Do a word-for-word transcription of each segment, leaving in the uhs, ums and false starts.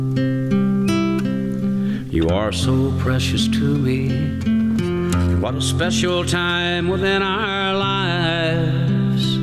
You are so precious to me. What a special time within our lives.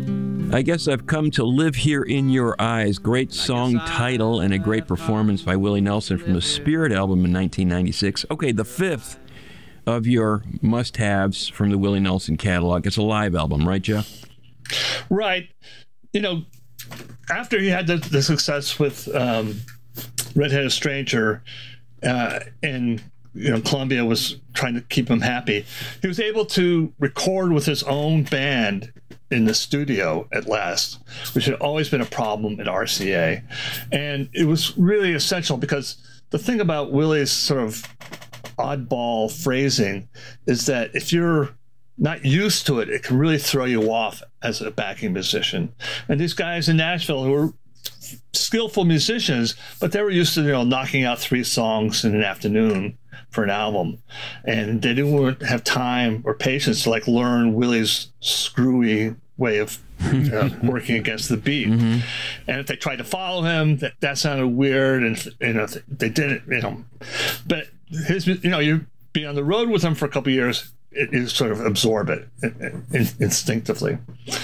I guess I've come to live here in your eyes. Great song title and a great performance by Willie Nelson from the Spirit album in nineteen ninety-six. Okay, the fifth of your must-haves from the Willie Nelson catalog. It's a live album, right, Jeff? Right. You know, after he had the, the success with um, Red-Headed Stranger, uh, and you know Columbia was trying to keep him happy, he was able to record with his own band in the studio at last, which had always been a problem at R C A. And it was really essential because the thing about Willie's sort of oddball phrasing is that if you're not used to it, it can really throw you off as a backing musician. And these guys in Nashville who were skillful musicians, but they were used to, you know, knocking out three songs in an afternoon for an album. And they didn't have time or patience to like learn Willie's screwy way of uh, working against the beat. Mm-hmm. And if they tried to follow him, that, that sounded weird. And, you know, they didn't, you know, but his, you know, you be on the road with him for a couple of years, it, you sort of absorb it instinctively.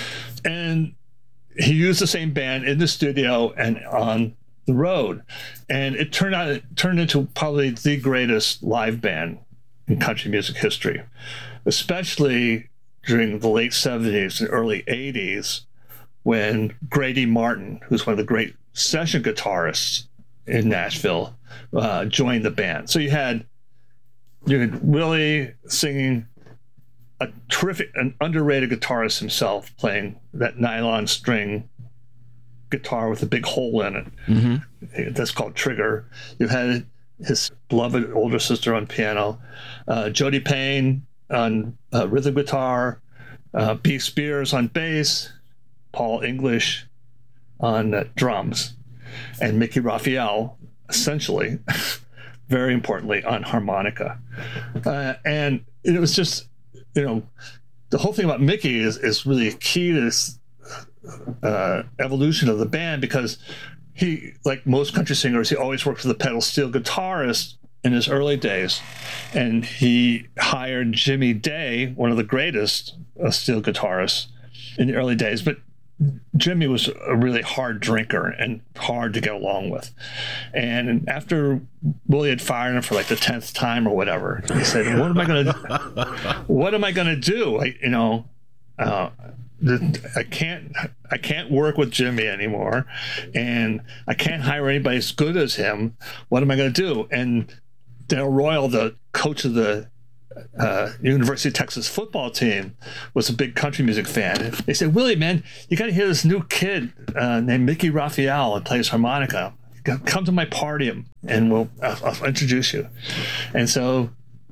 And he used the same band in the studio and on the road, and it turned out it turned into probably the greatest live band in country music history, especially during the late seventies and early eighties, when Grady Martin, who's one of the great session guitarists in Nashville, uh, joined the band. So you had you had Willie singing, a terrific, an underrated guitarist himself, playing that nylon string guitar with a big hole in it. Mm-hmm. That's called Trigger. You had his beloved older sister on piano, uh, Jody Payne on uh, rhythm guitar, uh, B. Spears on bass, Paul English on uh, drums, and Mickey Raphael, essentially, very importantly, on harmonica. Uh, and it was just, you know, the whole thing about Mickey is, is really key to this uh, evolution of the band, because he, like most country singers, he always worked with a pedal steel guitarist in his early days. And he hired Jimmy Day, one of the greatest uh, steel guitarists in the early days. But Jimmy was a really hard drinker and hard to get along with. And after Willie had fired him for like the tenth time or whatever, he said, what am I going to, what am I going to do? I, you know, uh, I can't, I can't work with Jimmy anymore, and I can't hire anybody as good as him. What am I going to do? And Darrell Royal, the coach of the uh, University of Texas football team, was a big country music fan. They said, Willie, man, you got to hear this new kid uh, named Mickey Raphael and plays harmonica. Come to my party and we'll I'll, I'll introduce you. And so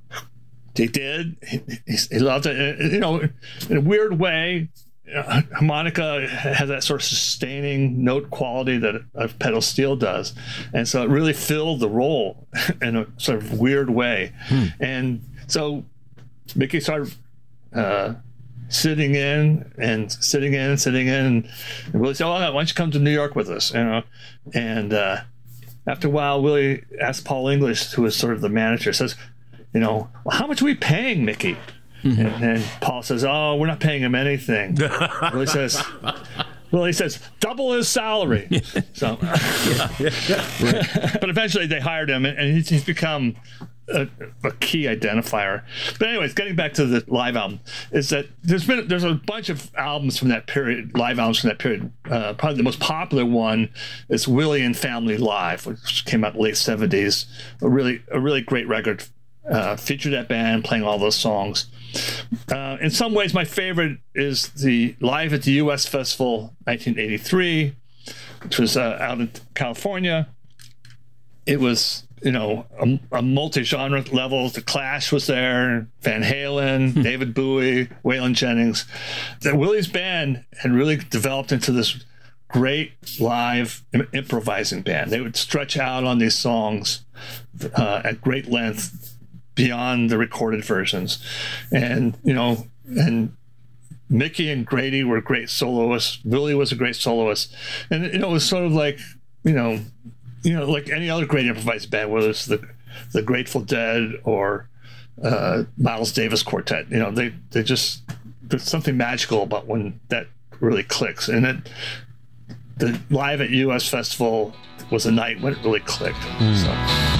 he did. He, he, he loved it. And, you know, in a weird way, uh, harmonica has that sort of sustaining note quality that a pedal steel does. And so it really filled the role in a sort of weird way. Hmm. And so Mickey started uh, sitting in and sitting in and sitting in, and Willie said, "Oh, why don't you come to New York with us?" You know, and uh, after a while, Willie asked Paul English, who was sort of the manager, says, "You know, well, how much are we paying Mickey?" Mm-hmm. And then Paul says, "Oh, we're not paying him anything." Willie says, Well, he says double his salary. So, yeah, yeah, right. But eventually they hired him, and he's, he's become a, a key identifier. But anyways, getting back to the live album, is that there's been there's a bunch of albums from that period, live albums from that period. Uh, probably the most popular one is Willie and Family Live, which came out in the late seventies. A really a really great record. Uh, featured that band playing all those songs. Uh, in some ways, my favorite is the Live at the U S Festival nineteen eighty-three, which was uh, out in California. It was, you know, a, a multi-genre level. The Clash was there, Van Halen, David Bowie, Waylon Jennings. The Willie's band had really developed into this great live im- improvising band. They would stretch out on these songs uh, at great length beyond the recorded versions. And, you know, and Mickey and Grady were great soloists. Willie was a great soloist. And, you know, it was sort of like, you know, you know, like any other great improvised band, whether it's the the Grateful Dead or uh, Miles Davis Quartet, you know, they they just there's something magical about when that really clicks. And it the live at U S Festival was a night when it really clicked. Mm. So.